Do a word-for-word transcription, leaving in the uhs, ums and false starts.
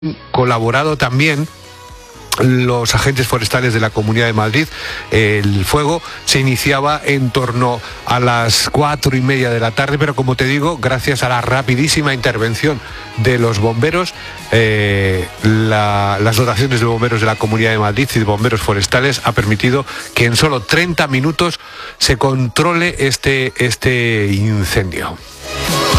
colaborado también los agentes forestales de la Comunidad de Madrid. El fuego se iniciaba en torno a las cuatro y media de la tarde, pero como te digo, gracias a la rapidísima intervención de los bomberos, eh, la, las dotaciones de bomberos de la Comunidad de Madrid y de bomberos forestales ha permitido que en solo treinta minutos se controle este, este incendio.